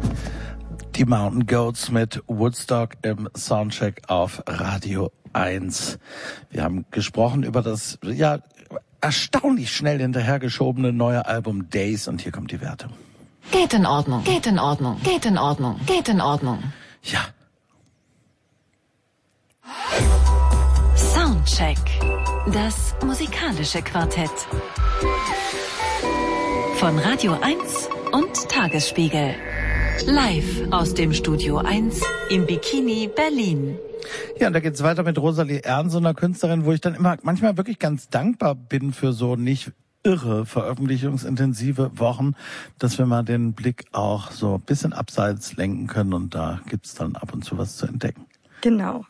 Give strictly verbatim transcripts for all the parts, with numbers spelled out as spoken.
Die Mountain Goats mit Woodstock im Soundcheck auf Radio eins. Wir haben gesprochen über das ja erstaunlich schnell hinterhergeschobene neue Album Days und hier kommt die Wertung. Geht in Ordnung, geht in Ordnung, geht in Ordnung, geht in Ordnung. Ja. Soundcheck. Das musikalische Quartett. Von Radio eins und Tagesspiegel. Live aus dem Studio eins im Bikini Berlin. Ja, und da geht's weiter mit Rosalie Ernst, so einer Künstlerin, wo ich dann immer manchmal wirklich ganz dankbar bin für so nicht irre veröffentlichungsintensive Wochen, dass wir mal den Blick auch so ein bisschen abseits lenken können und da gibt's dann ab und zu was zu entdecken. Genau.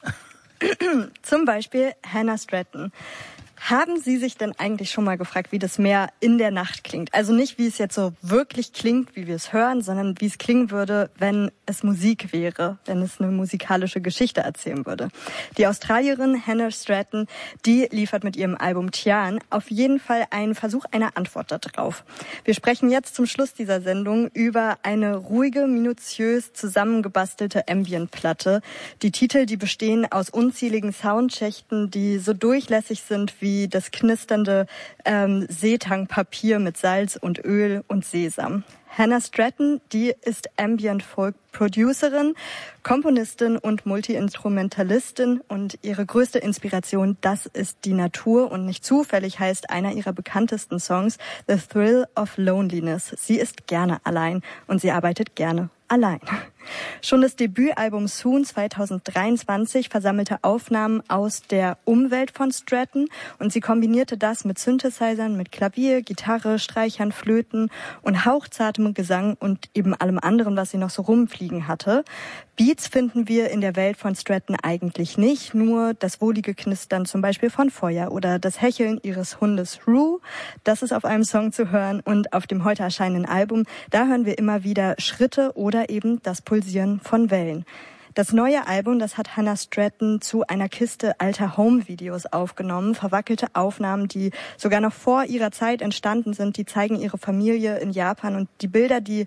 Zum Beispiel Hannah Stratton. Haben Sie sich denn eigentlich schon mal gefragt, wie das Meer in der Nacht klingt? Also nicht, wie es jetzt so wirklich klingt, wie wir es hören, sondern wie es klingen würde, wenn es Musik wäre, wenn es eine musikalische Geschichte erzählen würde. Die Australierin Hannah Stratton, die liefert mit ihrem Album Tian auf jeden Fall einen Versuch einer Antwort darauf. Wir sprechen jetzt zum Schluss dieser Sendung über eine ruhige, minutiös zusammengebastelte Ambient-Platte. Die Titel, die bestehen aus unzähligen Soundschächten, die so durchlässig sind wie wie das knisternde ähm, Seetangpapier mit Salz und Öl und Sesam. Hannah Stratton, die ist Ambient Folk Producerin, Komponistin und Multi-Instrumentalistin und ihre größte Inspiration, das ist die Natur und nicht zufällig heißt einer ihrer bekanntesten Songs The Thrill of Loneliness. Sie ist gerne allein und sie arbeitet gerne allein. Schon das Debütalbum Soon zweitausenddreiundzwanzig versammelte Aufnahmen aus der Umwelt von Stratton und sie kombinierte das mit Synthesizern, mit Klavier, Gitarre, Streichern, Flöten und hauchzartem Gesang und eben allem anderen, was sie noch so rumfliegen hatte. Beats finden wir in der Welt von Stratton eigentlich nicht, nur das wohlige Knistern zum Beispiel von Feuer oder das Hecheln ihres Hundes Rue. Das ist auf einem Song zu hören und auf dem heute erscheinenden Album, da hören wir immer wieder Schritte oder eben das Pulsieren von Wellen. Das neue Album, das hat Hannah Stratton zu einer Kiste alter Home-Videos aufgenommen. Verwackelte Aufnahmen, die sogar noch vor ihrer Zeit entstanden sind, die zeigen ihre Familie in Japan und die Bilder, die,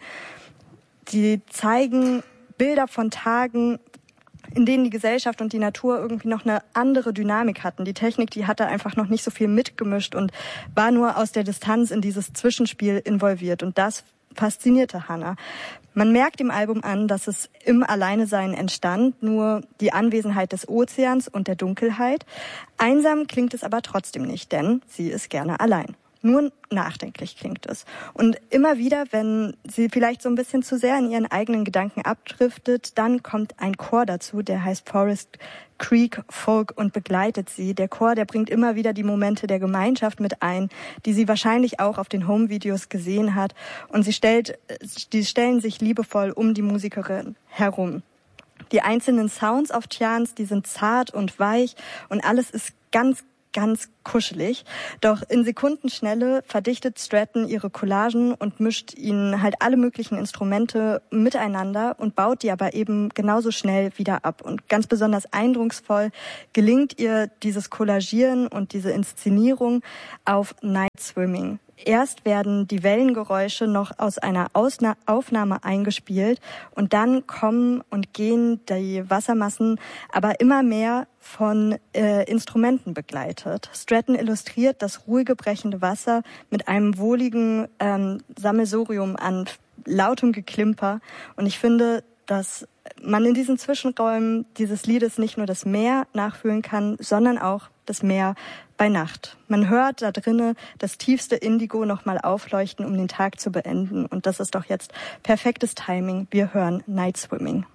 die zeigen Bilder von Tagen, in denen die Gesellschaft und die Natur irgendwie noch eine andere Dynamik hatten. Die Technik, die hatte einfach noch nicht so viel mitgemischt und war nur aus der Distanz in dieses Zwischenspiel involviert. Und das faszinierte Hannah. Man merkt im Album an, dass es im Alleinesein entstand, nur die Anwesenheit des Ozeans und der Dunkelheit. Einsam klingt es aber trotzdem nicht, denn sie ist gerne allein. Nur nachdenklich klingt es. Und immer wieder, wenn sie vielleicht so ein bisschen zu sehr in ihren eigenen Gedanken abdriftet, dann kommt ein Chor dazu, der heißt Forest Creek Folk und begleitet sie. Der Chor, der bringt immer wieder die Momente der Gemeinschaft mit ein, die sie wahrscheinlich auch auf den Home-Videos gesehen hat. Und sie stellt, die stellen sich liebevoll um die Musikerin herum. Die einzelnen Sounds auf Tians, die sind zart und weich und alles ist ganz ganz kuschelig. Doch in Sekundenschnelle verdichtet Stratton ihre Collagen und mischt ihnen halt alle möglichen Instrumente miteinander und baut die aber eben genauso schnell wieder ab. Und ganz besonders eindrucksvoll gelingt ihr dieses Collagieren und diese Inszenierung auf Night Swimming. Erst werden die Wellengeräusche noch aus einer Ausna- Aufnahme eingespielt und dann kommen und gehen die Wassermassen aber immer mehr von äh, Instrumenten begleitet. Stratton illustriert das ruhige brechende Wasser mit einem wohligen ähm, Sammelsurium an lautem Geklimper und ich finde, dass man in diesen Zwischenräumen dieses Liedes nicht nur das Meer nachfühlen kann, sondern auch das Meer bei Nacht. Man hört da drinnen das tiefste Indigo nochmal aufleuchten, um den Tag zu beenden. Und das ist doch jetzt perfektes Timing. Wir hören Night Swimming.